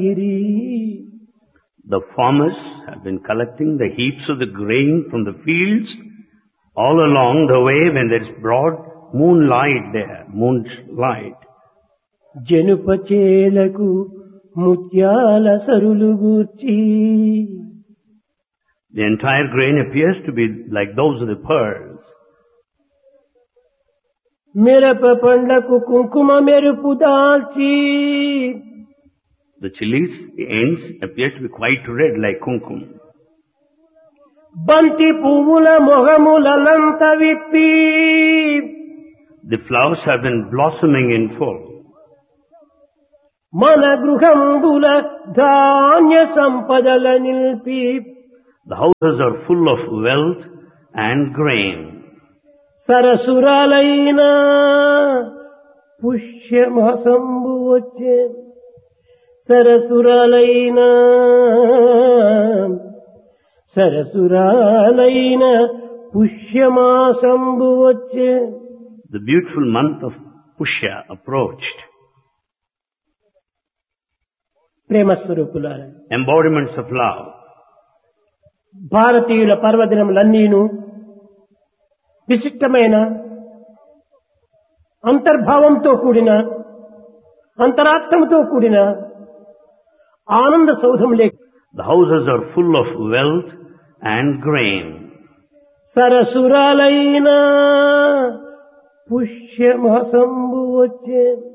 సాగిరి. The farmers have been collecting the heaps of the grain from the fields all along the way when there is broad moonlight there, moonlight. జనుపచేలకు ముత్యాల సరులు గూర్చి. The entire grain appears to be like those of the pearls. మిరప పండ్లకు కుంకుమ మెరుపు దాల్చి. The chilies, the ends appear to be quite red like kumkum. బంతి పువ్వుల మొగములంత విప్పి. The flowers have been blossoming in full. మన గృహంబుల ధాన్య సంపదల నిల్పి. The houses are full of wealth and grain. సరసురాలైన పుష్యమాసంబు వచ్చే. సరసురాలైన పుష్యమాసంబు వచ్చే. The beautiful month of Pushya approached. ప్రేమ స్వరూపులారా, Embodiments of love. భారతీయుల పర్వదినములన్నీను విశిష్టమైన అంతర్భావంతో కూడిన అంతరార్థంతో కూడిన ఆనంద సౌధములే. The houses are full of wealth and grain. సరసురాలైన పుష్యమాసంబు వచ్చే.